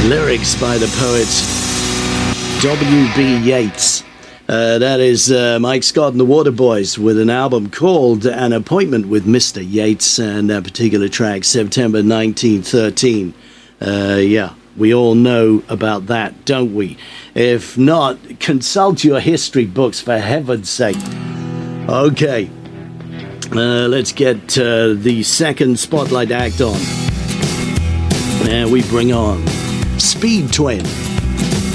Lyrics by the poet W.B. Yeats. That is Mike Scott and the Waterboys with an album called An Appointment with Mr. Yeats, and that particular track, September 1913. Yeah, we all know about that, don't we? If not, consult your history books, for heaven's sake. Okay, let's get the second Spotlight act on. And we bring on Speed Twin.